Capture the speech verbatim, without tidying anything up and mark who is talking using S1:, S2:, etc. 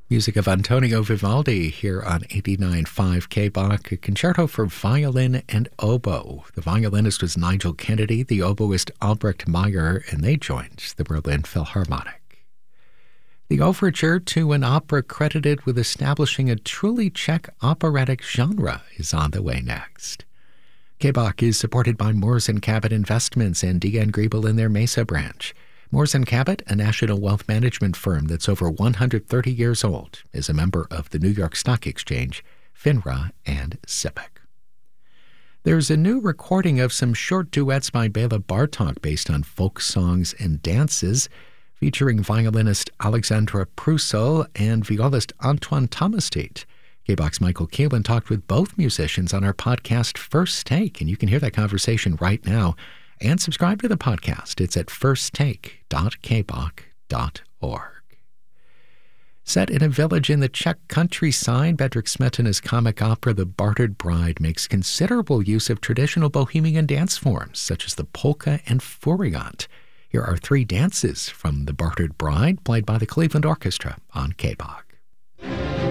S1: Music of Antonio Vivaldi here on eighty-nine point five K B O C, a concerto for violin and oboe. The violinist was Nigel Kennedy, the oboist Albrecht Meyer, and they joined the Berlin Philharmonic. The overture to an opera credited with establishing a truly Czech operatic genre is on the way next. K B O C is supported by Moores and Cabot Investments and D N Griebel in their Mesa branch. Moores and Cabot, a national wealth management firm that's over one hundred thirty years old, is a member of the New York Stock Exchange, FINRA, and SIPC. There's a new recording of some short duets by Bela Bartok based on folk songs and dances, featuring violinist Alexandra Prusel and violist Antoine Thomastit. K B O C's Michael Keelan talked with both musicians on our podcast First Take, and you can hear that conversation right now. And subscribe to the podcast. It's at first take dot k b o c dot org. Set in a village in the Czech countryside, Bedřich Smetana's comic opera The Bartered Bride makes considerable use of traditional Bohemian dance forms, such as the polka and furiant. Here are three dances from The Bartered Bride, played by the Cleveland Orchestra on K B O C.